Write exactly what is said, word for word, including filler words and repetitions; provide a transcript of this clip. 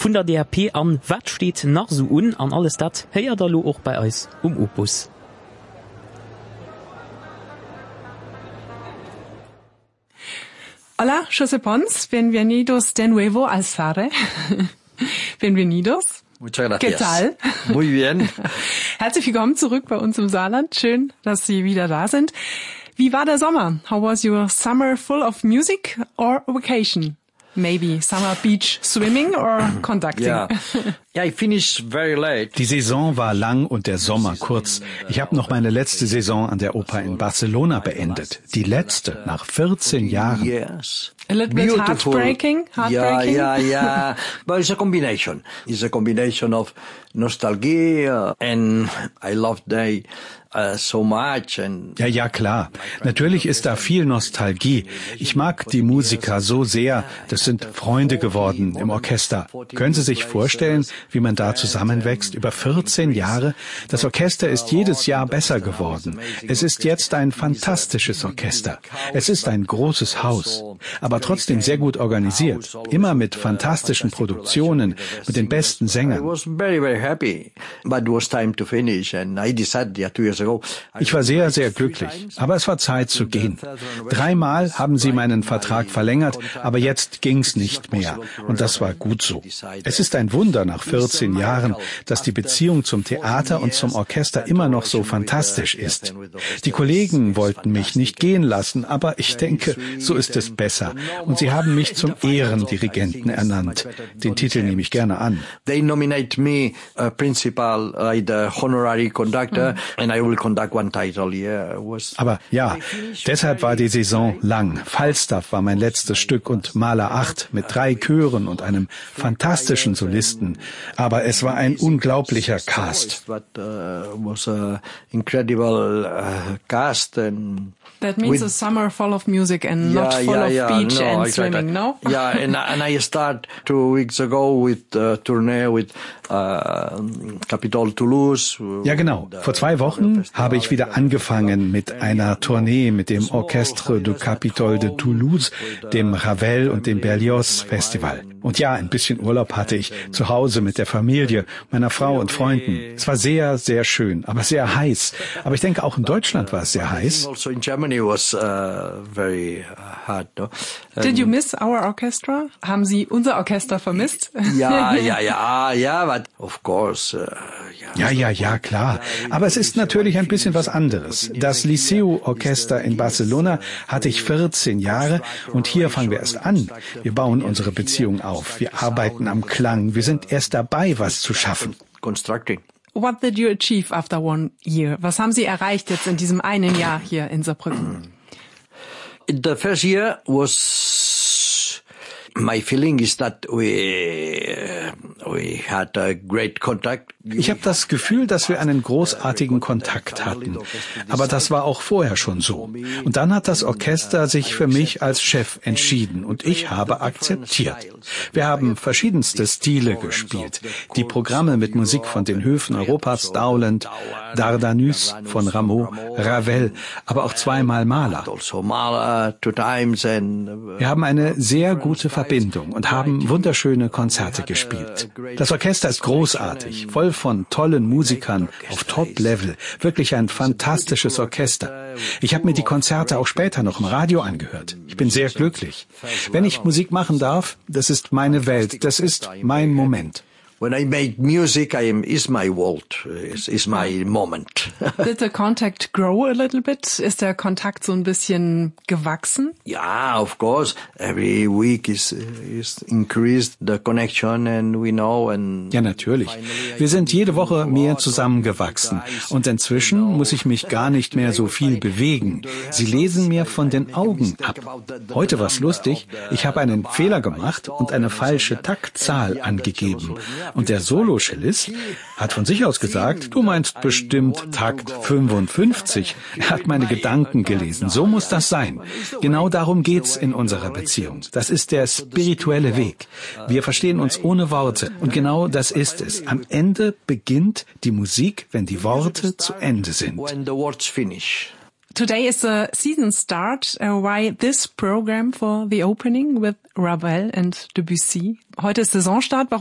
von der D R P an, was steht nach so un an alles das, hört da auch bei uns um Opus. Hola, yo soy Pons, bienvenidos de nuevo al Sare. Bienvenidos. Muchas gracias. ¿Qué tal? Muy bien. Herzlich willkommen zurück bei uns im Saarland. Schön, dass Sie wieder da sind. Wie war der Sommer? How was your summer, full of music or vacation? Maybe summer beach swimming or conducting? Yeah. Yeah, I finished very late. Die Saison war lang und der Sommer kurz. Ich habe noch meine letzte Saison an der Oper in Barcelona beendet. Die letzte, nach vierzehn Jahren. Yes. A little bit Beautiful. heartbreaking? Heartbreaking? Yeah, yeah, yeah. But it's a combination. It's a combination of nostalgia and I love they uh, so much. And Ja, ja, klar. Natürlich ist da viel Nostalgie. Ich mag die Musiker so sehr. Das sind Freunde geworden im Orchester. Können Sie sich vorstellen, wie man da zusammenwächst? Über vierzehn Jahre. Das Orchester ist jedes Jahr besser geworden. Es ist jetzt ein fantastisches Orchester. Es ist ein großes Haus. Aber trotzdem sehr gut organisiert. Immer mit fantastischen Produktionen, mit den besten I Sängern. was very, very happy. But it was time to finish and I decided yeah, two years ago. Ich war sehr, sehr glücklich. Aber es war Zeit zu gehen. Dreimal haben sie meinen Vertrag verlängert, aber jetzt ging's nicht mehr. Und das war gut so. Es ist ein Wunder nach vierzehn Jahren, dass die Beziehung zum Theater und zum Orchester immer noch so fantastisch ist. Die Kollegen wollten mich nicht gehen lassen, aber ich denke, so ist es besser. Und sie haben mich zum Ehrendirigenten ernannt. Den Titel nehme ich gerne an. They nominate me a principal, uh, the honorary conductor, and I will conduct one title. Yeah, was. Aber ja, deshalb war die Saison lang. Falstaff war mein letztes Stück und Mahler acht mit drei Chören und einem fantastischen Solisten. Aber es war ein unglaublicher Cast. But uh, was a incredible uh, cast and. That means with, a summer full of music and not full yeah, of yeah, beach no, and exactly. swimming, no? Yeah, and and I start two weeks ago with uh, tournée with uh, Capitol Toulouse. Ja, genau. Vor zwei Wochen habe ich wieder angefangen mit einer Tournee mit dem Orchestre du Capitol de Toulouse, dem Ravel und dem Berlioz Festival. Und ja, ein bisschen Urlaub hatte ich zu Hause mit der Familie, meiner Frau und Freunden. Es war sehr, sehr schön, aber sehr heiß. Aber ich denke, auch in Deutschland war es sehr heiß. Also in Germany was uh, very hard. No? Did you miss our orchestra? Haben Sie unser Orchester vermisst? Ja, ja, ja, ja, but of course. Uh, Ja, ja, ja, klar. Aber es ist natürlich ein bisschen was anderes. Das Liceu-Orchester in Barcelona hatte ich vierzehn Jahre und hier fangen wir erst an. Wir bauen unsere Beziehung auf. Wir arbeiten am Klang. Wir sind erst dabei, was zu schaffen. Constructing. What did you achieve after one year? Was haben Sie erreicht jetzt in diesem einen Jahr hier in Saarbrücken? The first year was, my feeling is that we, we had a great contact. Ich habe das Gefühl, dass wir einen großartigen Kontakt hatten. Aber das war auch vorher schon so. Und dann hat das Orchester sich für mich als Chef entschieden und ich habe akzeptiert. Wir haben verschiedenste Stile gespielt. Die Programme mit Musik von den Höfen Europas, Dowland, Dardanus von Rameau, Ravel, aber auch zweimal Mahler. Wir haben eine sehr gute Verbindung und haben wunderschöne Konzerte gespielt. Das Orchester ist großartig, voll von tollen Musikern auf Top-Level. Wirklich ein fantastisches Orchester. Ich habe mir die Konzerte auch später noch im Radio angehört. Ich bin sehr glücklich. Wenn ich Musik machen darf, das ist meine Welt, das ist mein Moment. When I make music, I am is my world, is, is my moment. Did the contact grow a little bit? Ist der Kontakt so ein bisschen gewachsen? Yeah, of course. Every week is is increased the connection and we know and. Ja, natürlich. Wir sind jede Woche mehr zusammengewachsen und inzwischen muss ich mich gar nicht mehr so viel bewegen. Sie lesen mir von den Augen ab. Heute war's lustig. Ich habe einen Fehler gemacht und eine falsche Taktzahl angegeben. Und der Solo-Cellist hat von sich aus gesagt, du meinst bestimmt Takt fünfundfünfzig. Er hat meine Gedanken gelesen. So muss das sein. Genau darum geht's in unserer Beziehung. Das ist der spirituelle Weg. Wir verstehen uns ohne Worte. Und genau das ist es. Am Ende beginnt die Musik, wenn die Worte zu Ende sind. Today is the season start. Uh, why this program for the opening with Ravel and Debussy? Heute ist Saisonstart. Warum